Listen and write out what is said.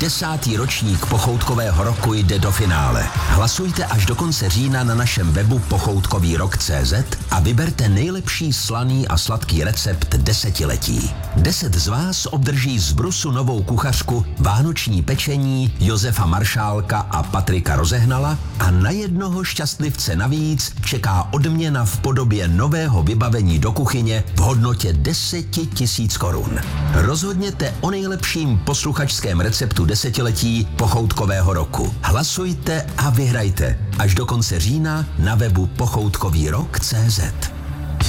10. ročník pochoutkového roku jde do finále. Hlasujte až do konce října na našem webu pochoutkovýrok.cz a vyberte nejlepší slaný a sladký recept desetiletí. 10 z vás obdrží z Brusu novou kuchařku, vánoční pečení Josefa Maršálka a Patrika Rozehnala a na jednoho šťastlivce navíc čeká odměna v podobě nového vybavení do kuchyně v hodnotě 10 000 korun. Rozhodněte o nejlepším posluchačském receptu desetiletí pochoutkového roku. Hlasujte a vyhrajte až do konce října na webu pochoutkovýrok.cz.